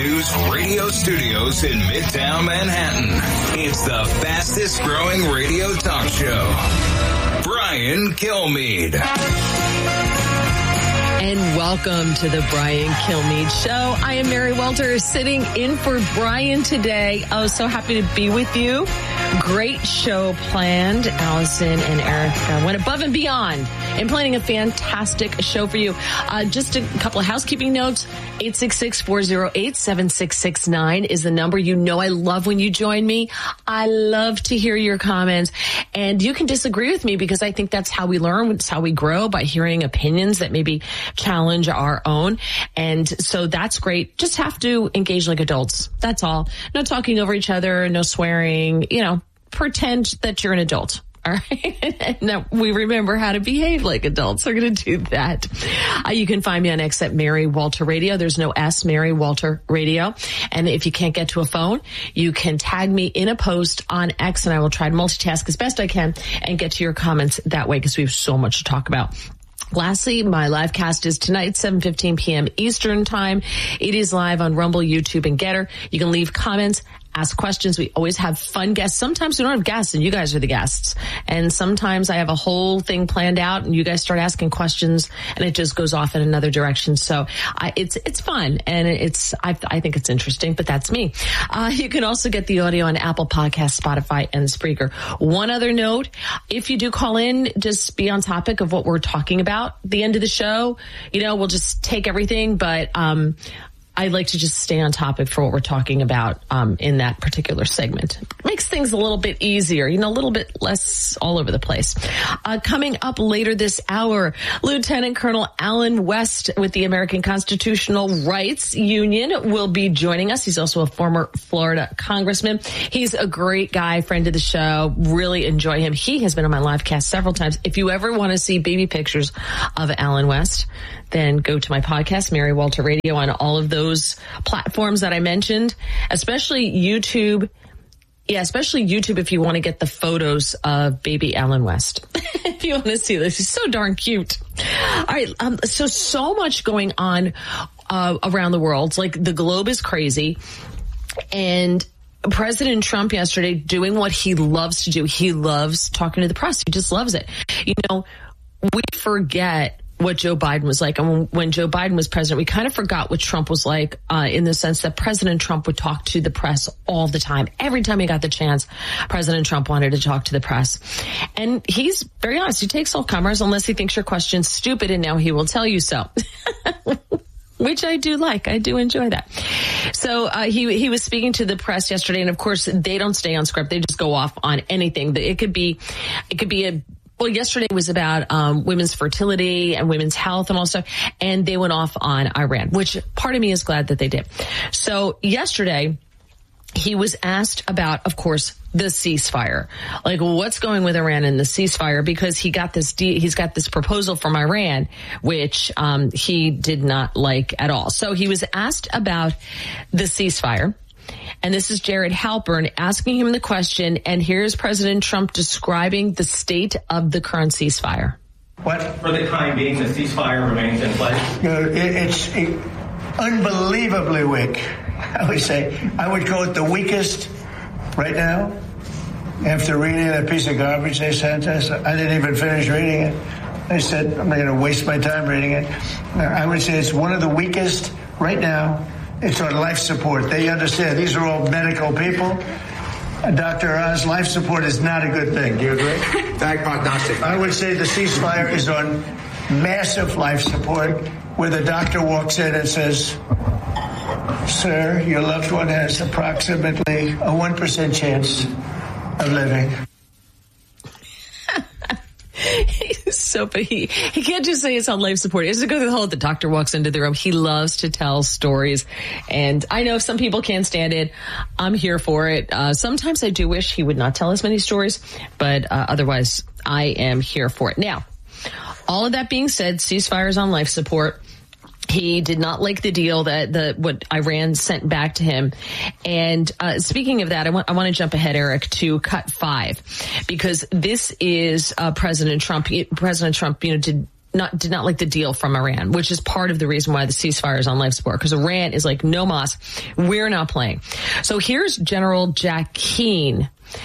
News radio studios in Midtown Manhattan. It's the fastest growing radio talk show. Brian Kilmeade. And welcome to the Brian Kilmeade Show. I am Mary Welter, sitting in for Brian today. Oh, so happy to be with you. Great show planned. Allison and Eric went above and beyond in planning a fantastic show for you. Just a couple of housekeeping notes. 866-408-7669 is the number. You know I love when you join me. I love to hear your comments. And you can disagree with me because I think that's how we learn. It's how we grow, by hearing opinions that maybe challenge our own. And so that's great. Just have to engage like adults. That's all. No talking over each other, no swearing, pretend that you're an adult. All right. Now we remember how to behave like adults. We're going to do that. You can find me on X at Mary Walter Radio. There's no S, Mary Walter Radio. And if you can't get to a phone, you can tag me in a post on X, and I will try to multitask as best I can and get to your comments that way, because we have so much to talk about. Lastly, my live cast is tonight, 7:15 p.m. Eastern Time. It is live on Rumble, YouTube, and Getter. You can leave comments, ask questions. We always have fun guests. Sometimes we don't have guests and you guys are the guests. And sometimes I have a whole thing planned out and you guys start asking questions and it just goes off in another direction. So it's fun and I think it's interesting, but that's me. You can also get the audio on Apple Podcasts, Spotify, and Spreaker. One other note, if you do call in, just be on topic of what we're talking about. The end of the show, we'll just take everything, but, I'd like to just stay on topic for what we're talking about in that particular segment. Makes things a little bit easier, a little bit less all over the place. Coming up later this hour, Lieutenant Colonel Allen West with the American Constitutional Rights Union will be joining us. He's also a former Florida congressman. He's a great guy, friend of the show. Really enjoy him. He has been on my live cast several times. If you ever want to see baby pictures of Allen West, then go to my podcast, Mary Walter Radio, on all of those platforms that I mentioned, especially YouTube. Yeah, especially YouTube if you want to get the photos of baby Allen West. If you want to see this, he's so darn cute. All right, so much going on around the world. Like, the globe is crazy. And President Trump yesterday doing what he loves to do. He loves talking to the press. He just loves it. We forget what Joe Biden was like. And when Joe Biden was president, we kind of forgot what Trump was like, in the sense that President Trump would talk to the press all the time. Every time he got the chance, President Trump wanted to talk to the press. And he's very honest. He takes all comers unless he thinks your question's stupid, and now he will tell you so. Which I do like. I do enjoy that. So he was speaking to the press yesterday, and of course they don't stay on script. They just go off on anything. It could be well, yesterday was about women's fertility and women's health and all stuff, and they went off on Iran, which part of me is glad that they did. So yesterday, he was asked about, of course, the ceasefire. Like, what's going with Iran and the ceasefire? Because he's got this proposal from Iran, which he did not like at all. So he was asked about the ceasefire. And this is Jared Halpern asking him the question, and here's President Trump describing the state of the current ceasefire. What? For the time being, the ceasefire remains in place? It's unbelievably weak. I would call it the weakest right now. After reading that piece of garbage they sent us, I didn't even finish reading it. I said, I'm not going to waste my time reading it. I would say it's one of the weakest right now. It's on life support. They understand. These are all medical people. Dr. Oz, life support is not a good thing. Do you agree? Bad prognostic. I would say the ceasefire is on massive life support, where the doctor walks in and says, sir, your loved one has approximately a 1% chance of living. But he can't just say it's on life support. He has to go through the whole, the doctor walks into the room. He loves to tell stories. And I know some people can't stand it. I'm here for it. Sometimes I do wish he would not tell as many stories, but otherwise I am here for it. Now, all of that being said, ceasefire is on life support. He did not like the deal that what Iran sent back to him. And speaking of that, I want to jump ahead, Eric, to cut 5, because this is President Trump. President Trump, did not like the deal from Iran, which is part of the reason why the ceasefire is on life support, because Iran is like, no mas, we're not playing. So here's General Jack Keane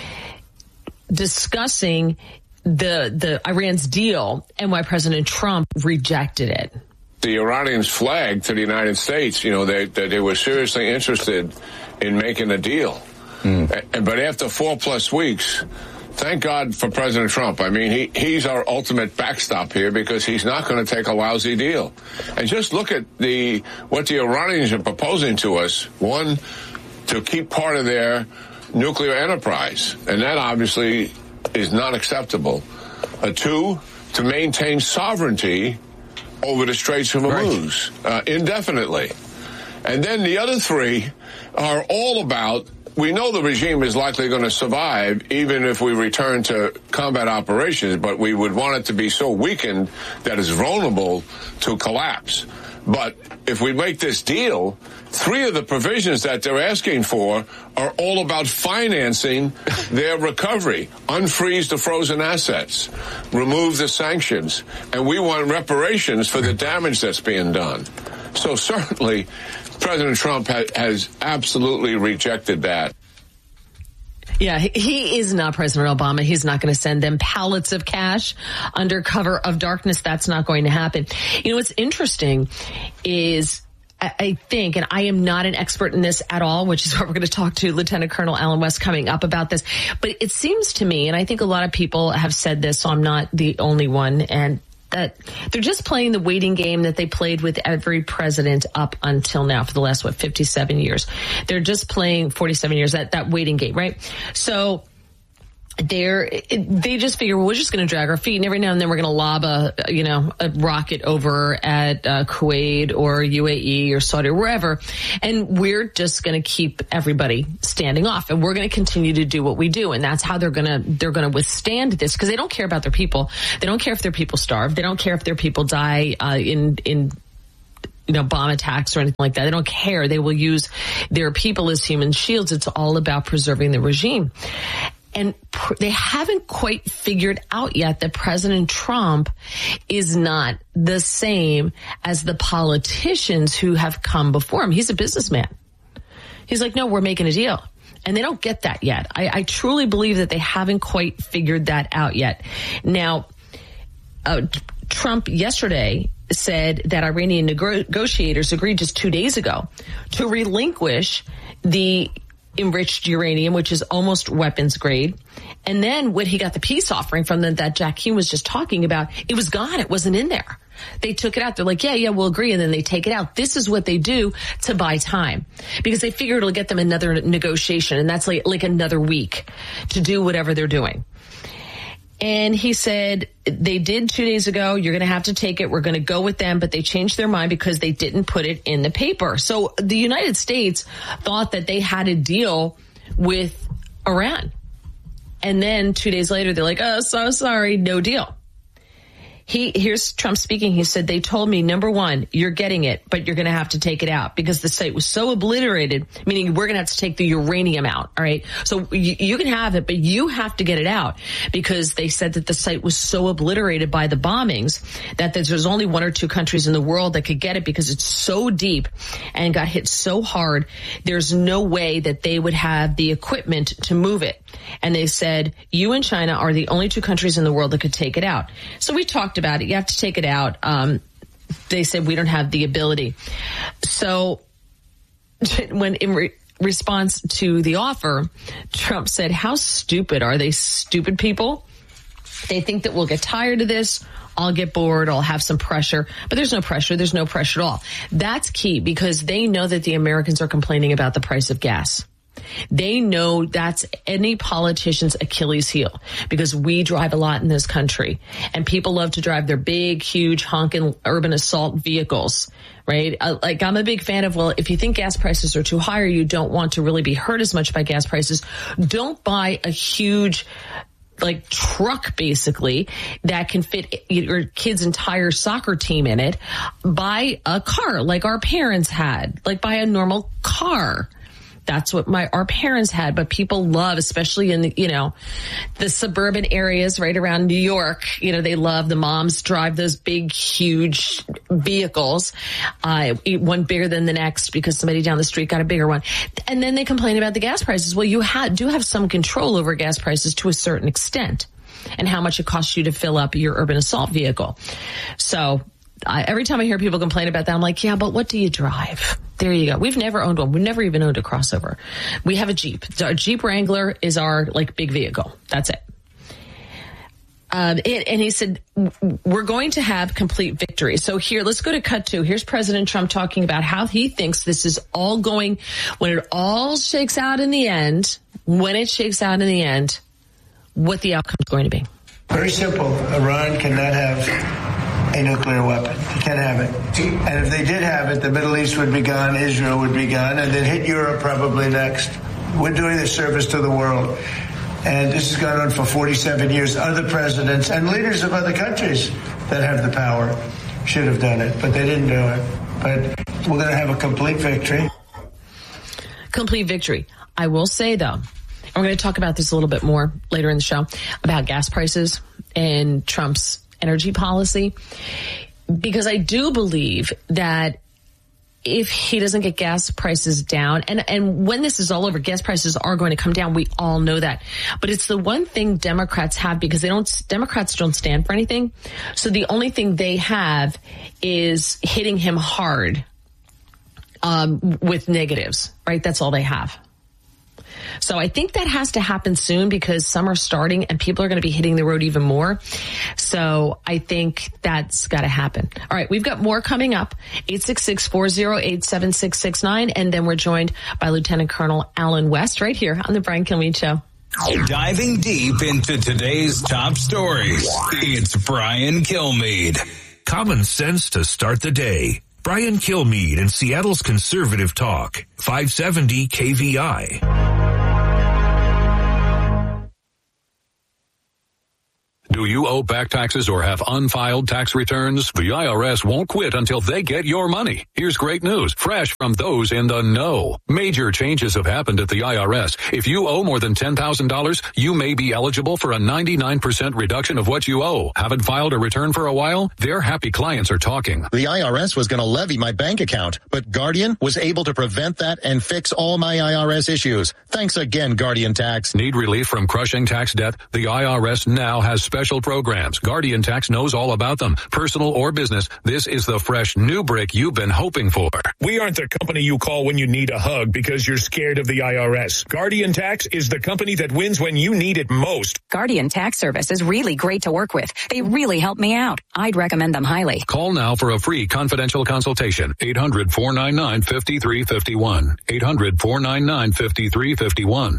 discussing the Iran's deal and why President Trump rejected it. The Iranians flagged to the United States, that they were seriously interested in making a deal. But after 4+ weeks, thank God for President Trump. I mean, he's our ultimate backstop here because he's not going to take a lousy deal. And just look at what the Iranians are proposing to us. One, to keep part of their nuclear enterprise, and that obviously is not acceptable. Two, to maintain sovereignty over the Straits of Hormuz indefinitely. And then the other three are all about, we know the regime is likely going to survive even if we return to combat operations, but we would want it to be so weakened that it's vulnerable to collapse. But if we make this deal, 3 of the provisions that they're asking for are all about financing their recovery. Unfreeze the frozen assets, remove the sanctions, and we want reparations for the damage that's being done. So certainly, President Trump has absolutely rejected that. Yeah, he is not President Obama. He's not going to send them pallets of cash under cover of darkness. That's not going to happen. What's interesting is I think, and I am not an expert in this at all, which is what we're going to talk to Lieutenant Colonel Alan West coming up about this. But it seems to me, and I think a lot of people have said this, so I'm not the only one, and that they're just playing the waiting game that they played with every president up until now for the last, 57 years. They're just playing 47 years, that waiting game, right? So they just figure, well, we're just going to drag our feet, and every now and then we're going to lob a rocket over at Kuwait or UAE or Saudi or wherever, and we're just going to keep everybody standing off, and we're going to continue to do what we do, and that's how they're going to withstand this, because they don't care about their people. They don't care if their people starve. They don't care if their people die in bomb attacks or anything like that. They don't care. They will use their people as human shields. It's all about preserving the regime. And they haven't quite figured out yet that President Trump is not the same as the politicians who have come before him. He's a businessman. He's like, no, we're making a deal. And they don't get that yet. I truly believe that they haven't quite figured that out yet. Now, Trump yesterday said that Iranian negotiators agreed just 2 days ago to relinquish the enriched uranium, which is almost weapons grade. And then when he got the peace offering from them that Jack Keane was just talking about, it was gone. It wasn't in there. They took it out. They're like, yeah, we'll agree. And then they take it out. This is what they do to buy time, because they figure it'll get them another negotiation. And that's like another week to do whatever they're doing. And he said they did 2 days ago. You're going to have to take it. We're going to go with them. But they changed their mind because they didn't put it in the paper. So the United States thought that they had a deal with Iran. And then 2 days later, they're like, oh, so sorry, no deal. Here's Trump speaking. He said, they told me, number one, you're getting it, but you're going to have to take it out because the site was so obliterated, meaning we're going to have to take the uranium out. All right. So you can have it, but you have to get it out, because they said that the site was so obliterated by the bombings that there's only 1 or 2 countries in the world that could get it, because it's so deep and got hit so hard. There's no way that they would have the equipment to move it. And they said, you and China are the only 2 countries in the world that could take it out. So we talked about it. You have to take it out. They said we don't have the ability. So when in response to the offer, Trump said, how stupid are they? Stupid people. They think that we'll get tired of this. I'll get bored. I'll have some pressure. But there's no pressure. There's no pressure at all. That's key, because they know that the Americans are complaining about the price of gas. They know that's any politician's Achilles heel, because we drive a lot in this country, and people love to drive their big, huge, honking urban assault vehicles, right? Like, I'm a big fan of, well, if you think gas prices are too high or you don't want to really be hurt as much by gas prices, don't buy a huge truck basically that can fit your kid's entire soccer team in it. Buy a car like our parents had, buy a normal car. That's what our parents had, but people love, especially in the suburban areas right around New York, they love the moms drive those big, huge vehicles, one bigger than the next because somebody down the street got a bigger one. And then they complain about the gas prices. Well, you do have some control over gas prices to a certain extent and how much it costs you to fill up your urban assault vehicle. So every time I hear people complain about that, I'm like, yeah, but what do you drive? There you go. We've never owned one. We've never even owned a crossover. We have a Jeep. Our Jeep Wrangler is our big vehicle. That's it. And he said, we're going to have complete victory. So here, let's go to cut 2. Here's President Trump talking about how he thinks this is all going, when it all shakes out in the end, what the outcome is going to be. Very simple. Iran cannot have a nuclear weapon. They can't have it. And if they did have it, the Middle East would be gone, Israel would be gone, and then hit Europe probably next. We're doing a service to the world. And this has gone on for 47 years. Other presidents and leaders of other countries that have the power should have done it, but they didn't do it. But we're going to have a complete victory. Complete victory. I will say, though, we're going to talk about this a little bit more later in the show, about gas prices and Trump's energy policy, because I do believe that if he doesn't get gas prices down, and when this is all over, gas prices are going to come down. We all know that. But it's the one thing Democrats have, because Democrats don't stand for anything. So the only thing they have is hitting him hard with negatives, right? That's all they have. So I think that has to happen soon, because summer's starting and people are going to be hitting the road even more. So I think that's got to happen. All right, we've got more coming up. 866-408-7669. And then we're joined by Lieutenant Colonel Alan West right here on the Brian Kilmeade Show. Diving deep into today's top stories, it's Brian Kilmeade. Common sense to start the day. Brian Kilmeade in Seattle's Conservative Talk, 570 KVI. Do you owe back taxes or have unfiled tax returns? The IRS won't quit until they get your money. Here's great news, fresh from those in the know. Major changes have happened at the IRS. If you owe more than $10,000, you may be eligible for a 99% reduction of what you owe. Haven't filed a return for a while? Their happy clients are talking. The IRS was going to levy my bank account, but Guardian was able to prevent that and fix all my IRS issues. Thanks again, Guardian Tax. Need relief from crushing tax debt? The IRS now has special programs. Guardian Tax knows all about them. Personal or business, this is the fresh new break you've been hoping for. We aren't the company you call when you need a hug because you're scared of the IRS. Guardian Tax is the company that wins when you need it most. Guardian Tax Service is really great to work with. They really help me out. I'd recommend them highly. Call now for a free confidential consultation. 800-499-5351. 800-499-5351.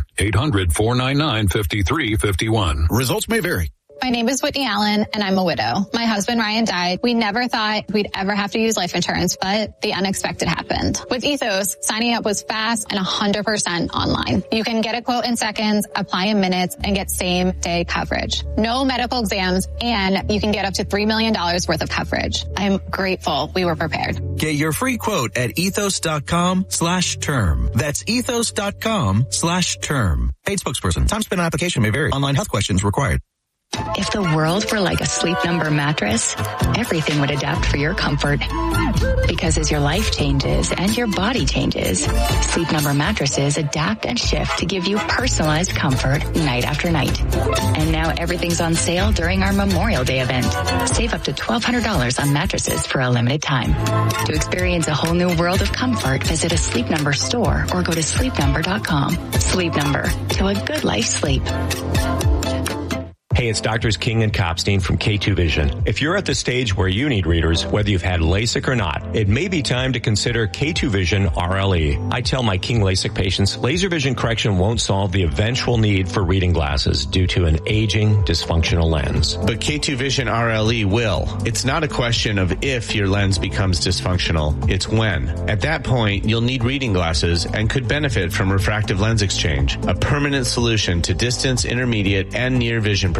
800-499-5351. Results may vary. My name is Whitney Allen, and I'm a widow. My husband, Ryan, died. We never thought we'd ever have to use life insurance, but the unexpected happened. With Ethos, signing up was fast and 100% online. You can get a quote in seconds, apply in minutes, and get same-day coverage. No medical exams, and you can get up to $3 million worth of coverage. I'm grateful we were prepared. Get your free quote at ethos.com/term. That's ethos.com/term. Paid spokesperson. Time spent on application may vary. Online health questions required. If the world were like a Sleep Number mattress, everything would adapt for your comfort. Because as your life changes and your body changes, Sleep Number mattresses adapt and shift to give you personalized comfort night after night. And now everything's on sale during our Memorial Day event. Save up to $1,200 on mattresses for a limited time. To experience a whole new world of comfort, visit a Sleep Number store or go to sleepnumber.com. Sleep Number, to a good life sleep. Hey, it's Doctors King and Kopstein from K2 Vision. If you're at the stage where you need readers, whether you've had LASIK or not, it may be time to consider K2 Vision RLE. I tell my King LASIK patients, laser vision correction won't solve the eventual need for reading glasses due to an aging, dysfunctional lens. But K2 Vision RLE will. It's not a question of if your lens becomes dysfunctional, it's when. At that point, you'll need reading glasses and could benefit from refractive lens exchange, a permanent solution to distance, intermediate, and near vision problems.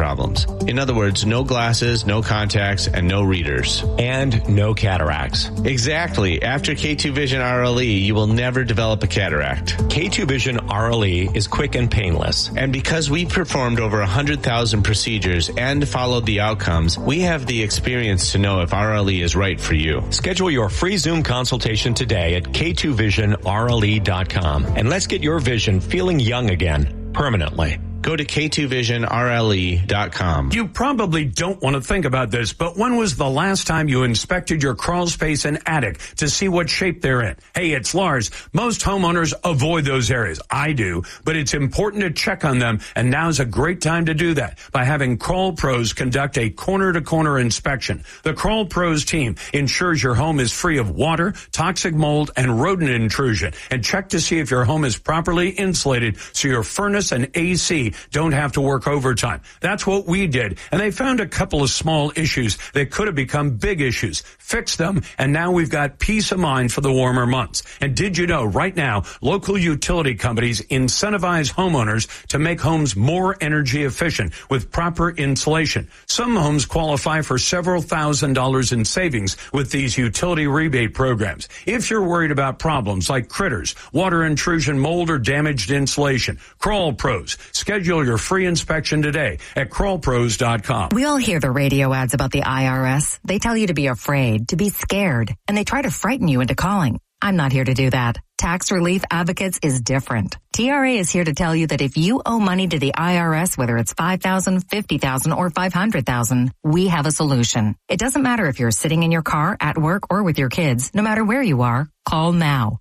problems. In other words, no glasses, no contacts, and no readers. And no cataracts. Exactly. After K2 Vision RLE, you will never develop a cataract. K2 Vision RLE is quick and painless. And because we've performed over 100,000 procedures and followed the outcomes, we have the experience to know if RLE is right for you. Schedule your free Zoom consultation today at K2VisionRLE.com. And let's get your vision feeling young again, permanently. Go to K2VisionRLE.com. You probably don't want to think about this, but when was the last time you inspected your crawl space and attic to see what shape they're in? Hey, it's Lars. Most homeowners avoid those areas. I do, but it's important to check on them, and now's a great time to do that by having Crawl Pros conduct a corner-to-corner inspection. The Crawl Pros team ensures your home is free of water, toxic mold, and rodent intrusion, and check to see if your home is properly insulated so your furnace and AC don't have to work overtime. That's what we did, and they found a couple of small issues that could have become big issues. Fixed them, and now we've got peace of mind for the warmer months. And did you know right now, local utility companies incentivize homeowners to make homes more energy efficient with proper insulation. Some homes qualify for several $1,000s in savings with these utility rebate programs. If you're worried about problems like critters, water intrusion, mold, or damaged insulation, Crawl Pros. Schedule your free inspection today at crawlpros.com. We all hear the radio ads about the IRS. They tell you to be afraid, to be scared, and they try to frighten you into calling. I'm not here to do that. Tax Relief Advocates is different. TRA is here to tell you that if you owe money to the IRS, whether it's $5,000, $50,000, or $500,000, we have a solution. It doesn't matter if you're sitting in your car, at work, or with your kids. No matter where you are, call now.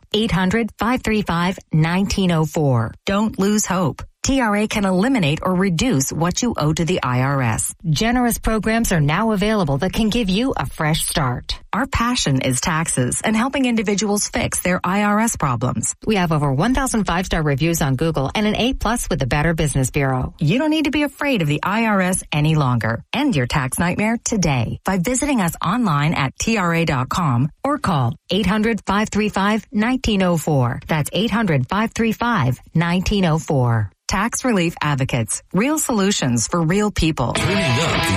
800-535-1904. Don't lose hope. TRA can eliminate or reduce what you owe to the IRS. Generous programs are now available that can give you a fresh start. Our passion is taxes and helping individuals fix their IRS problems. We have over 1,000 5-star reviews on Google and an A+ with the Better Business Bureau. You don't need to be afraid of the IRS any longer. End your tax nightmare today by visiting us online at TRA.com or call 800-535-1904. That's 800-535-1904. Tax Relief Advocates. Real solutions for real people. Turning up